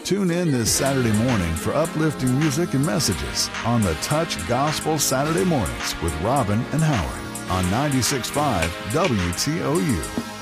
Tune in this Saturday morning for uplifting music and messages on the Touch Gospel Saturday Mornings with Robin and Howard on 96.5 WTOU.